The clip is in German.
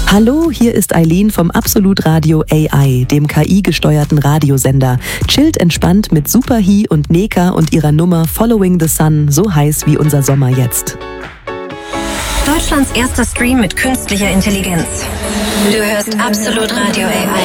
Hallo, hier ist Eileen vom Absolut Radio AI, dem KI-gesteuerten Radiosender. Chillt entspannt mit Superhi und Neka und ihrer Nummer Following the Sun, so heiß wie unser Sommer jetzt. Deutschlands erster Stream mit künstlicher Intelligenz. Du hörst Absolut Radio AI.